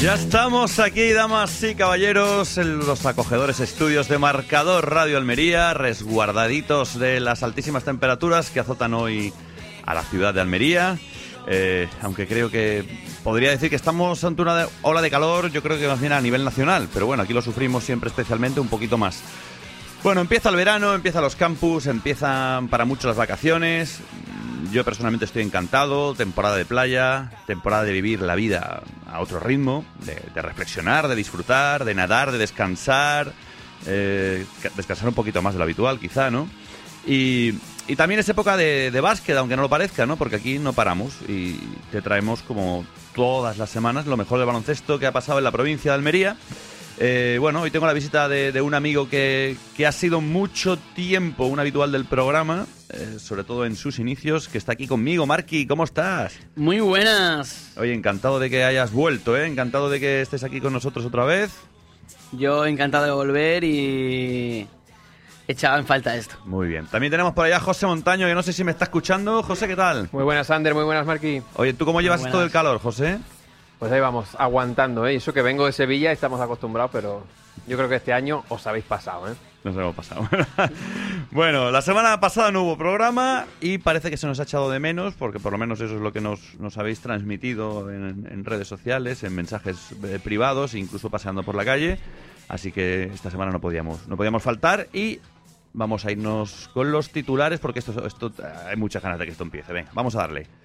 Ya estamos aquí, damas y caballeros, en los acogedores estudios de Marcador Radio Almería, resguardaditos de las altísimas temperaturas que azotan hoy a la ciudad de Almería. Aunque creo que podría decir que estamos ante una ola de calor, yo creo que más bien a nivel nacional, pero bueno, aquí lo sufrimos siempre especialmente un poquito más. Bueno, empieza el verano, empiezan los campus, empiezan para muchos las vacaciones. Yo personalmente estoy encantado, temporada de playa, temporada de vivir la vida a otro ritmo, de reflexionar, de disfrutar, de nadar, de descansar, descansar un poquito más de lo habitual quizá, ¿no? Y también es época de básquet, aunque no lo parezca, ¿no? Porque aquí no paramos y te traemos como todas las semanas lo mejor del baloncesto que ha pasado en la provincia de Almería. Bueno, hoy tengo la visita de un amigo que ha sido mucho tiempo un habitual del programa, sobre todo en sus inicios, que está aquí conmigo. Marqui, ¿cómo estás? Muy buenas. Oye, encantado de que hayas vuelto, encantado de que estés aquí con nosotros otra vez. Yo encantado de volver y echaba en falta esto. Muy bien. También tenemos por allá a José Montaño, que no sé si me está escuchando. José, ¿qué tal? Muy buenas, Ander, muy buenas, Marqui. Oye, ¿tú cómo llevas esto del calor, José? Pues ahí vamos, aguantando, ¿eh? Y eso que vengo de Sevilla, estamos acostumbrados, pero yo creo que este año os habéis pasado, ¿eh? Nos hemos pasado. Bueno, la semana pasada no hubo programa y parece que se nos ha echado de menos, porque por lo menos eso es lo que nos habéis transmitido en redes sociales, en mensajes privados, incluso paseando por la calle. Así que esta semana no podíamos faltar y vamos a irnos con los titulares, porque esto hay muchas ganas de que esto empiece. Venga, vamos a darle.